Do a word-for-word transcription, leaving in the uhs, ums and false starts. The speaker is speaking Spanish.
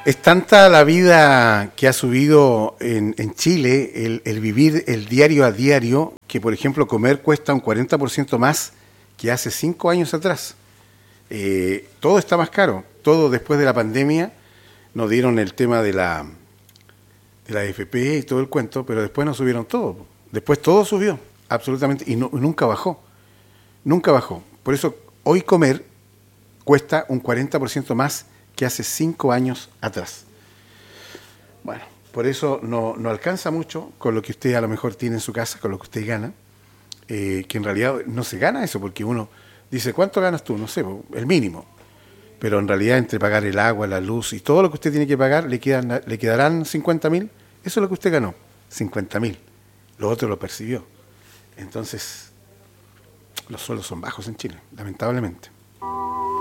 Es tanta la vida que ha subido en, en Chile, el, el vivir el diario a diario, que por ejemplo comer cuesta un cuarenta por ciento más que hace cinco años atrás. Eh, todo está más caro. Todo después de la pandemia nos dieron el tema de la, de la A F P y todo el cuento, pero después nos subieron todo. Después todo subió, absolutamente, y no, nunca bajó. Nunca bajó. Por eso hoy comer cuesta un cuarenta por ciento más que hace cinco años atrás. Bueno, por eso no, no alcanza mucho con lo que usted a lo mejor tiene en su casa, con lo que usted gana, eh, que en realidad no se gana eso, porque uno dice, ¿cuánto ganas tú? No sé, el mínimo. Pero en realidad entre pagar el agua, la luz y todo lo que usted tiene que pagar, le, quedan, le quedarán cincuenta mil. Eso es lo que usted ganó, cincuenta mil. Lo otro lo percibió. Entonces, los sueldos son bajos en Chile, lamentablemente.